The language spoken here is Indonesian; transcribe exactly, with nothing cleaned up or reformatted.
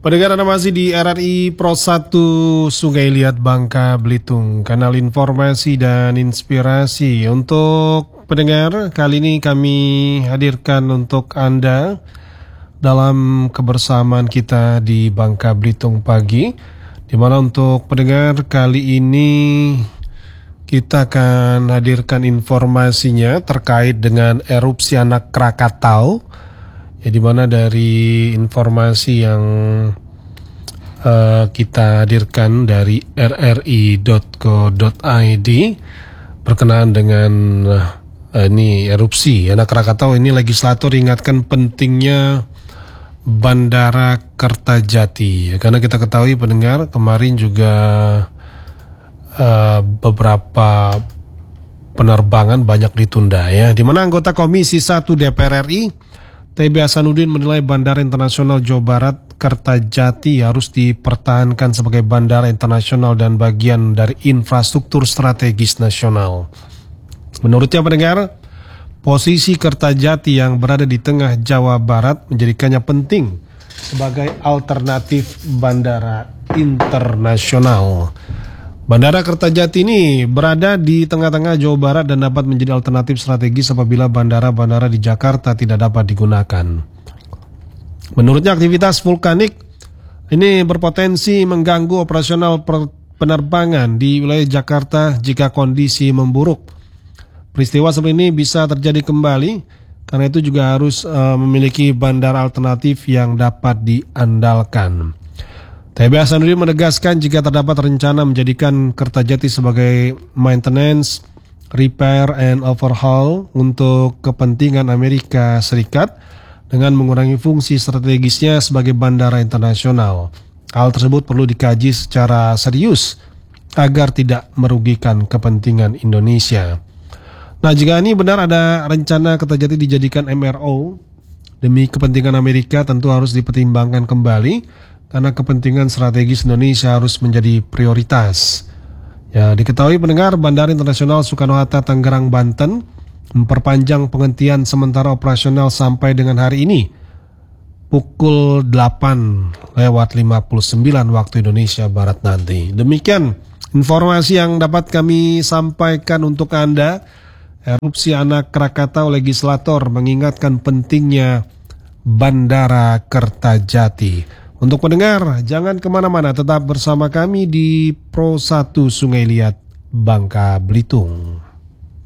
Pendengar, Anda masih di R R I Pro satu Sungai Liat, Bangka Belitung, kanal informasi dan inspirasi. Untuk pendengar, kali ini kami hadirkan untuk Anda dalam kebersamaan kita di Bangka Belitung pagi, di mana untuk pendengar kali ini kita akan hadirkan informasinya terkait dengan erupsi anak Krakatau. Ya, di mana dari informasi yang uh, kita hadirkan dari r r i dot co dot i d berkenaan dengan uh, ini erupsi anak Krakatau ini, legislator ingatkan pentingnya Bandara Kertajati. Ya, karena kita ketahui pendengar, kemarin juga uh, beberapa penerbangan banyak ditunda ya, di mana anggota Komisi satu D P R R I T B Hasanuddin menilai Bandara Internasional Jawa Barat Kertajati harus dipertahankan sebagai bandara internasional dan bagian dari infrastruktur strategis nasional. Menurutnya pendengar, posisi Kertajati yang berada di tengah Jawa Barat menjadikannya penting sebagai alternatif bandara internasional. Bandara Kertajati ini berada di tengah-tengah Jawa Barat dan dapat menjadi alternatif strategis apabila bandara-bandara di Jakarta tidak dapat digunakan. Menurutnya, aktivitas vulkanik ini berpotensi mengganggu operasional penerbangan di wilayah Jakarta jika kondisi memburuk. Peristiwa seperti ini bisa terjadi kembali, karena itu juga harus uh, memiliki bandara alternatif yang dapat diandalkan. T B Hasanuddin menegaskan jika terdapat rencana menjadikan Kertajati sebagai maintenance, repair, and overhaul untuk kepentingan Amerika Serikat dengan mengurangi fungsi strategisnya sebagai bandara internasional. Hal tersebut perlu dikaji secara serius agar tidak merugikan kepentingan Indonesia. Nah, jika ini benar ada rencana Kertajati dijadikan M R O demi kepentingan Amerika, tentu harus dipertimbangkan kembali, karena kepentingan strategis Indonesia harus menjadi prioritas. Ya, diketahui pendengar, Bandara Internasional Soekarno-Hatta Tangerang, Banten memperpanjang penghentian sementara operasional sampai dengan hari ini pukul delapan lewat lima puluh sembilan waktu Indonesia Barat nanti. Demikian informasi yang dapat kami sampaikan untuk Anda. Erupsi anak Krakatau, legislator mengingatkan pentingnya Bandara Kertajati. Untuk pendengar, jangan kemana-mana, tetap bersama kami di Pro satu Sungai Liat, Bangka Belitung.